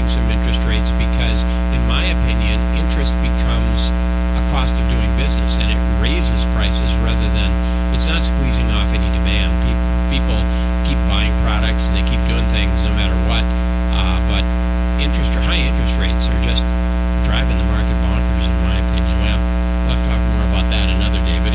squeezing some interest rates because, in my opinion, interest becomes a cost of doing business, and it raises prices rather than, it's not squeezing off any demand. People keep buying products and they keep doing things no matter what, but interest or high interest rates are just driving the market bonkers, in my opinion. Well, we'll have to talk more about that another day, but